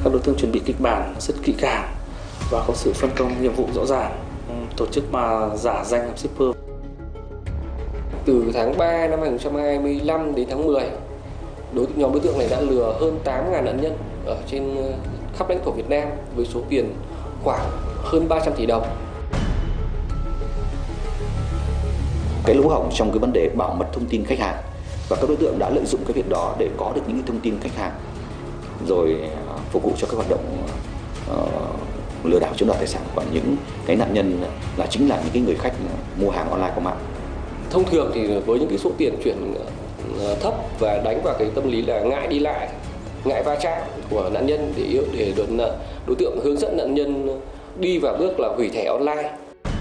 Các đối tượng chuẩn bị kịch bản rất kỹ càng và có sự phân công nhiệm vụ rõ ràng, tổ chức mà giả danh làm shipper. Từ tháng 3 năm 2025 đến tháng 10, nhóm đối tượng này đã lừa hơn 8.000 nạn nhân ở trên khắp lãnh thổ Việt Nam với số tiền khoảng hơn 300 tỷ đồng. Cái lỗ hổng trong cái vấn đề bảo mật thông tin khách hàng, và các đối tượng đã lợi dụng cái việc đó để có được những thông tin khách hàng rồi phục vụ cho các hoạt động lừa đảo chiếm đoạt tài sản của những cái nạn nhân chính là những cái người khách mua hàng online qua mạng. Thông thường thì với những cái số tiền chuyển thấp và đánh vào cái tâm lý là ngại đi lại, ngại va chạm của nạn nhân để đối tượng hướng dẫn nạn nhân đi vào bước là hủy thẻ online.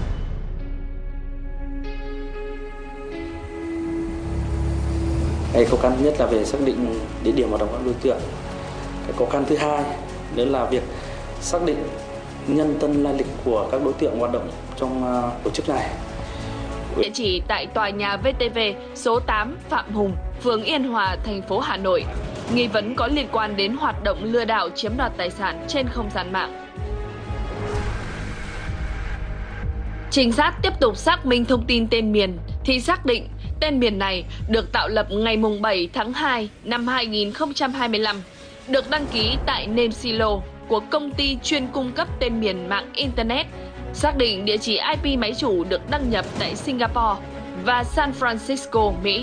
Cái khó khăn nhất là về xác định địa điểm hoạt động các đối tượng. Cái khó khăn thứ hai đó là việc xác định nhân thân lai lịch của các đối tượng hoạt động trong tổ chức này. Địa chỉ tại tòa nhà VTV số 8 Phạm Hùng, phường Yên Hòa, thành phố Hà Nội. Nghi vấn có liên quan đến hoạt động lừa đảo chiếm đoạt tài sản trên không gian mạng. Trinh sát tiếp tục xác minh thông tin tên miền thì xác định tên miền này được tạo lập ngày 7 tháng 2 năm 2025, được đăng ký tại name silo của công ty chuyên cung cấp tên miền mạng Internet, xác định địa chỉ IP máy chủ được đăng nhập tại Singapore và San Francisco, Mỹ.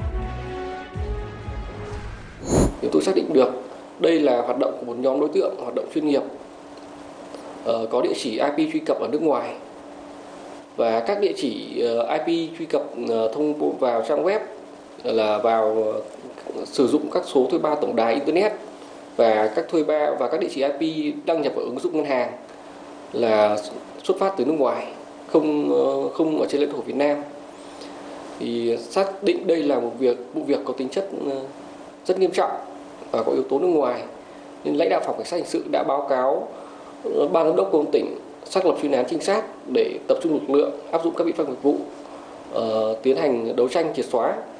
Chúng tôi xác định được đây là hoạt động của một nhóm đối tượng hoạt động chuyên nghiệp, có địa chỉ IP truy cập ở nước ngoài, và các địa chỉ IP truy cập thông vào trang web là sử dụng các số thuê bao tổng đài Internet và các thuê bao và các địa chỉ IP đăng nhập ở ứng dụng ngân hàng là xuất phát từ nước ngoài, không ở trên lãnh thổ Việt Nam. Thì xác định đây là một vụ việc có tính chất rất nghiêm trọng và có yếu tố nước ngoài, nên lãnh đạo phòng cảnh sát hình sự đã báo cáo ban giám đốc công an tỉnh xác lập chuyên án trinh sát để tập trung lực lượng, áp dụng các biện pháp nghiệp vụ, tiến hành đấu tranh triệt xóa.